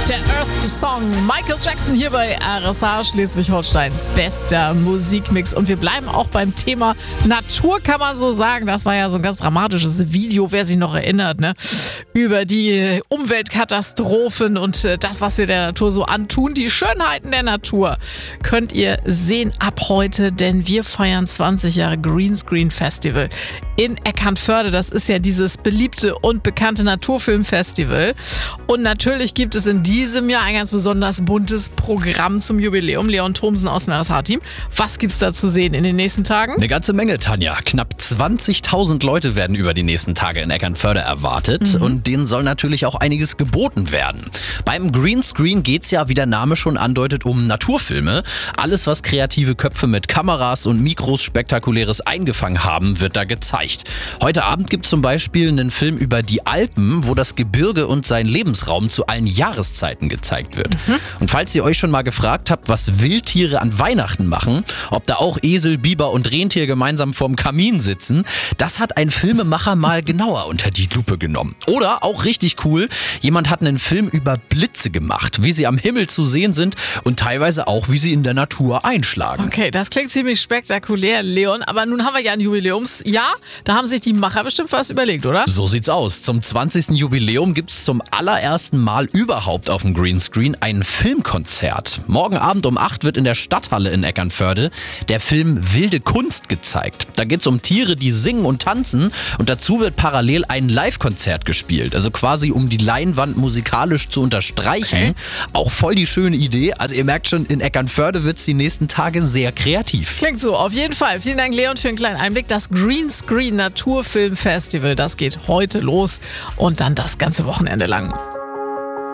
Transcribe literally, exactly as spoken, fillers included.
Der Earth Song. Michael Jackson hier bei R S A, Schleswig-Holsteins bester Musikmix. Und wir bleiben auch beim Thema Natur, kann man so sagen. Das war ja so ein ganz dramatisches Video, wer sich noch erinnert, ne? Über die Umweltkatastrophen und das, was wir der Natur so antun. Die Schönheiten der Natur könnt ihr sehen ab heute, denn wir feiern zwanzig Jahre Greenscreen Festival in Eckernförde. Das ist ja dieses beliebte und bekannte Naturfilmfestival. Und natürlich gibt es in diesem Jahr ein ganz besonders buntes Programm zum Jubiläum. Leon Thomsen aus dem R S H-Team. Was gibt's da zu sehen in den nächsten Tagen? Eine ganze Menge, Tanja. Knapp zwanzigtausend Leute werden über die nächsten Tage in Eckernförde erwartet. Mhm. Und denen soll natürlich auch einiges geboten werden. Beim Greenscreen geht's ja, wie der Name schon andeutet, um Naturfilme. Alles, was kreative Köpfe mit Kameras und Mikros Spektakuläres eingefangen haben, wird da gezeigt. Heute Abend gibt's zum Beispiel einen Film über die Alpen, wo das Gebirge und sein Lebensraum zu allen Jahreszeiten gezeigt wird. Mhm. Und falls ihr euch schon mal gefragt habt, was Wildtiere an Weihnachten machen, ob da auch Esel, Biber und Rentier gemeinsam vorm Kamin sitzen, das hat ein Filmemacher mal genauer unter die Lupe genommen. Oder, auch richtig cool, jemand hat einen Film über Blitze gemacht, wie sie am Himmel zu sehen sind und teilweise auch, wie sie in der Natur einschlagen. Okay, das klingt ziemlich spektakulär, Leon. Aber nun haben wir ja ein Jubiläumsjahr. Da haben sich die Macher bestimmt was überlegt, oder? So sieht's aus. Zum zwanzigsten Jubiläum gibt's zum allerersten Mal überhaupt auf dem Greenscreen ein Filmkonzert. Morgen Abend um acht wird in der Stadthalle in Eckernförde der Film Wilde Kunst gezeigt. Da geht's um Tiere, die singen und tanzen und dazu wird parallel ein Live-Konzert gespielt. Also quasi um die Leinwand musikalisch zu unterstreichen. Okay. Auch voll die schöne Idee. Also ihr merkt schon, in Eckernförde wird's die nächsten Tage sehr kreativ. Klingt so, auf jeden Fall. Vielen Dank, Leon, für einen kleinen Einblick. Das Greenscreen Naturfilm Festival, das geht heute los und dann das ganze Wochenende lang.